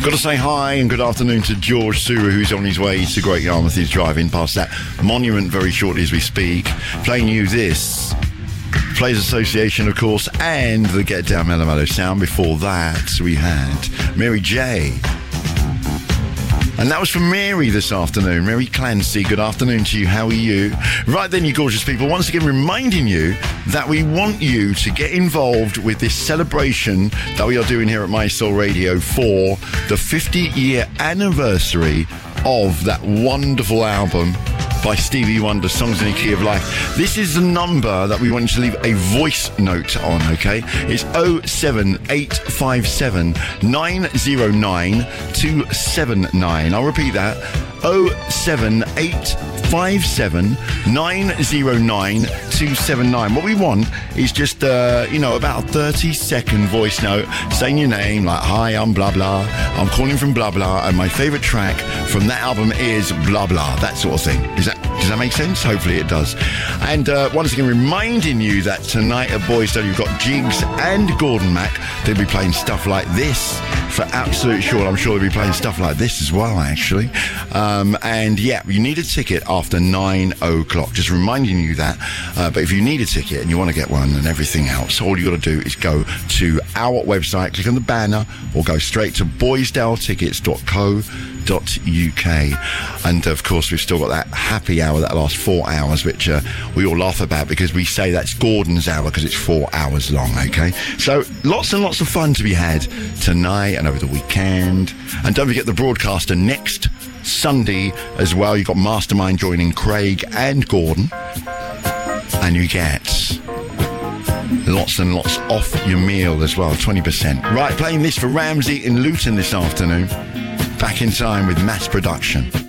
Got to say hi and good afternoon to George Suru, who's on his way to Great Yarmouth. He's driving past that monument very shortly as we speak. Playing you this. Players Association, of course, and the Get Down Mellow Mellow sound. Before that, we had Mary J. And that was from Mary this afternoon. Mary Clancy, good afternoon to you. How are you? Right then, you gorgeous people. Once again, reminding you that we want you to get involved with this celebration that we are doing here at My Soul Radio for the 50-year anniversary of that wonderful album by Stevie Wonder, Songs in a Key of Life. This is the number that we want you to leave a voice note on, okay? It's 07857 909 279. I'll repeat that. 07857 909 279. What we want is just, about a 30-second voice note saying your name, like, hi, I'm blah, blah. I'm calling from blah, blah, and my favourite track from that album is blah, blah. That sort of thing. Does that make sense? Hopefully it does. And once again, reminding you that tonight at Boys Day, you've got Jigs and Gordon Mac. They'll be playing stuff like this for absolute sure. I'm sure they'll be playing stuff like this as well, actually. And yeah, you need a ticket after 9 o'clock. Just reminding you that. But if you need a ticket and you want to get one and everything else, all you got to do is go to our website, click on the banner, or go straight to boysdaletickets.co.uk. And of course, we've still got that happy hour that lasts 4 hours, which we all laugh about because we say that's Gordon's hour because it's 4 hours long, okay? So lots and lots of fun to be had tonight and over the weekend. And don't forget the broadcaster next Sunday as well. You've got Mastermind joining Craig and Gordon, and you get lots and lots off your meal as well, 20%. Right, playing this for Ramsey in Luton this afternoon. Back in Time with Mass Production.